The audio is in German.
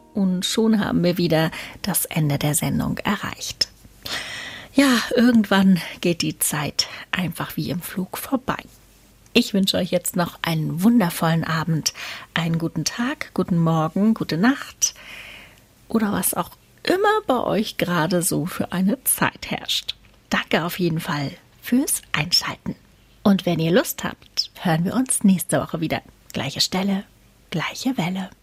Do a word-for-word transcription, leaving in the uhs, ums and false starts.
und schon haben wir wieder das Ende der Sendung erreicht. Ja, irgendwann geht die Zeit einfach wie im Flug vorbei. Ich wünsche euch jetzt noch einen wundervollen Abend, einen guten Tag, guten Morgen, gute Nacht oder was auch immer bei euch gerade so für eine Zeit herrscht. Danke auf jeden Fall fürs Einschalten. Und wenn ihr Lust habt, hören wir uns nächste Woche wieder. Gleiche Stelle, gleiche Welle.